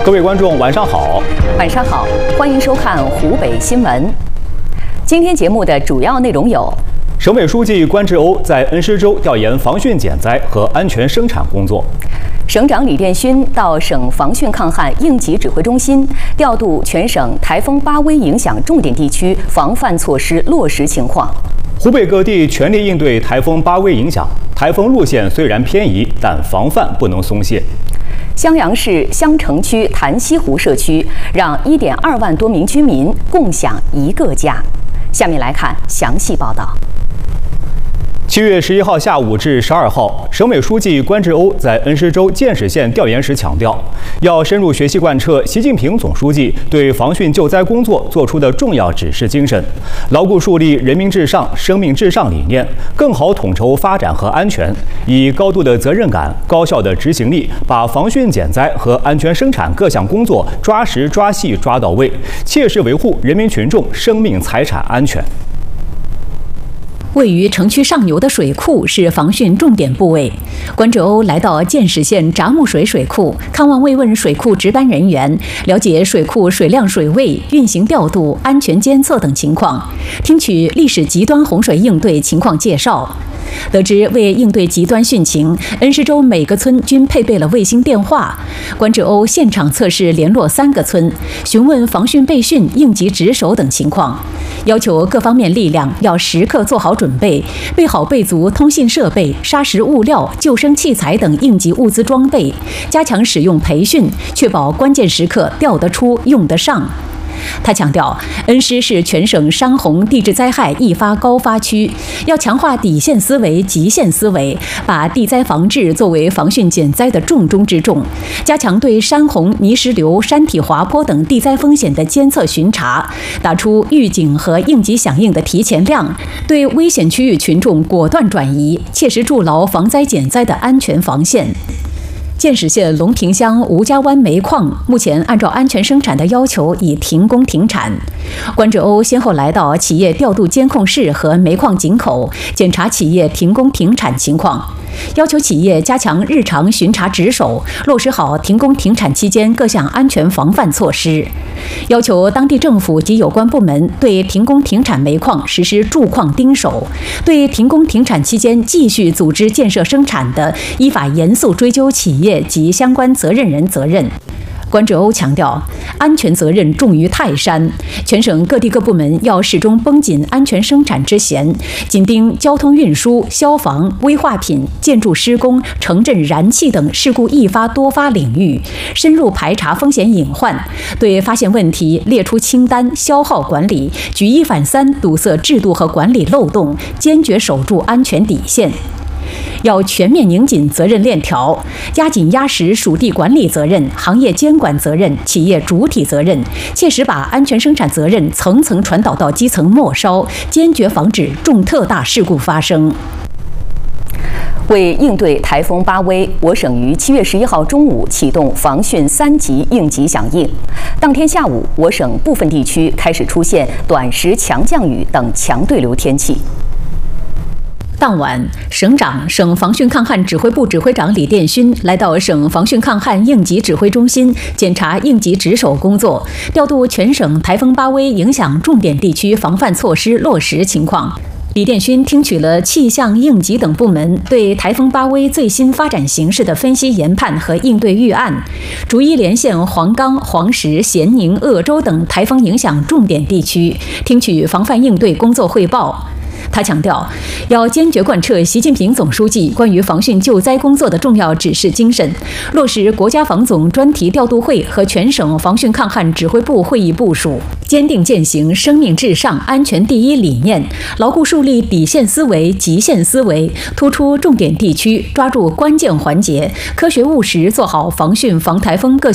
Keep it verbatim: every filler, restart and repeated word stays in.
各位观众，晚上好。 晚上好，欢迎收看湖北新闻。今天节目的主要内容有： 省委书记关志欧在恩施州调研防汛减灾和安全生产工作。 省长李殿勋到省防汛抗旱应急指挥中心调度全省台风巴威影响重点地区防范措施落实情况。 湖北各地全力应对台风巴威影响，台风路线虽然偏移，但防范不能松懈。 襄阳市襄城区潭西湖社区让一点二万多名居民共享一个家。下面来看详细报道。 七月十一号下午至十二号，省委书记关志欧在恩施州建始县调研时强调，要深入学习贯彻习近平总书记对防汛救灾工作作出的重要指示精神，牢固树立人民至上、生命至上理念，更好统筹发展和安全，以高度的责任感、高效的执行力，把防汛减灾和安全生产各项工作抓实抓细抓到位，切实维护人民群众生命财产安全。 位于城区上游的水库是防汛重点部位。关志欧来到建始县闸木水水库，看望慰问水库值班人员，了解水库水量、水位、运行调度、安全监测等情况，听取历史极端洪水应对情况介绍。得知为应对极端汛情，恩施州每个村均配备了卫星电话。关志欧现场测试联络三个村，询问防汛备汛、应急值守等情况，要求各方面力量要时刻做好准备，备好备足通信设备、砂石物料、救生器材等应急物资装备，加强使用培训，确保关键时刻调得出、用得上。他强调，恩施是全省山洪地质灾害易发高发区，要强化底线思维、极限思维，把地灾防治作为防汛减灾的重中之重，加强对山洪、泥石流、山体滑坡等地灾风险的监测巡查，打出预警和应急响应的提前量，对危险区域群众果断转移，切实筑牢防灾减灾的安全防线。建始县龙坪乡吴家湾煤矿目前按照安全生产的要求已停工停产。关志欧先后来到企业调度监控室和煤矿井口，检查企业停工停产情况，要求企业加强日常巡查值守，落实好停工停产期间各项安全防范措施。要求当地政府及有关部门对停工停产煤矿实施驻矿盯守，对停工停产期间继续组织建设生产的，依法严肃追究企业及相关责任人责任。关志欧强调，安全责任重于泰山，全省各地各部门要始终绷紧安全生产之弦，紧盯交通运输、消防、危化品、建筑施工、城镇燃气等事故易发多发领域，深入排查风险隐患，对发现问题列出清单，消耗管理，举一反三堵塞制度和管理漏洞，坚决守住安全底线。要全面拧紧责任链条，压紧压实属地管理责任、行业监管责任、企业主体责任，切实把安全生产责任层层传导到基层末梢，坚决防止重特大事故发生。 为应对台风巴威，我省于七月十一号中午启动防汛三级应急响应。当天下午，我省部分地区开始出现短时强降雨等强对流天气。 当晚，省长、省防汛抗旱指挥部指挥长李殿勋来到省防汛抗旱应急指挥中心，检查应急值守工作，调度全省台风巴威影响重点地区防范措施落实情况。李殿勋听取了气象、应急等部门对台风巴威最新发展形势的分析研判和应对预案，逐一连线黄冈、黄石、咸宁、鄂州等台风影响重点地区，听取防范应对工作汇报。他强调，要坚决贯彻习近平总书记关于防汛救灾工作的重要指示精神，落实国家防总专题调度会和全省防汛抗旱指挥部会议部署，坚定践行生命至上、安全第一理念，牢固树立底线思维、极限思维，突出重点地区，抓住关键环节，科学务实做好防汛防台风各